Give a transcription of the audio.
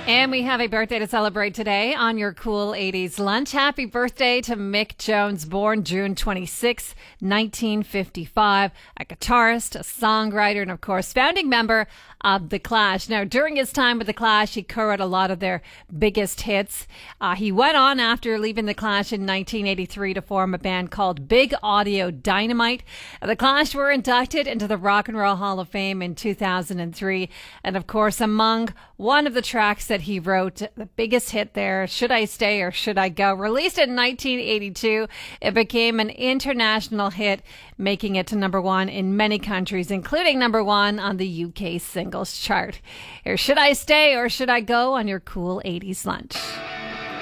And we have a birthday to celebrate today on your Cool 80s Lunch. Happy birthday to Mick Jones, born June 26, 1955. A guitarist, a songwriter, and of course, founding member of The Clash. Now, during his time with The Clash, he co-wrote a lot of their biggest hits. He went on after leaving The Clash in 1983 to form a band called Big Audio Dynamite. The Clash were inducted into the Rock and Roll Hall of Fame in 2003. And of course, among one of the tracks that he wrote, the biggest hit there, Should I Stay or Should I Go? Released in 1982, it became an international hit, making it to number one in many countries, including number one on the UK singles chart. Here, Should I Stay or Should I Go on your Cool 80s Lunch.